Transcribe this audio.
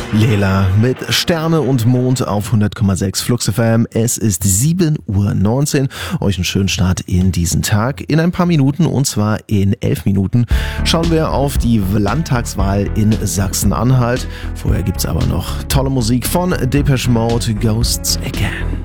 Lela mit Sterne und Mond auf 100,6 Flux FM. Es ist 7:19 Uhr. Euch einen schönen Start in diesen Tag. In ein paar Minuten, und zwar in 11 Minuten, schauen wir auf die Landtagswahl in Sachsen-Anhalt. Vorher gibt's aber noch tolle Musik von Depeche Mode, Ghosts Again.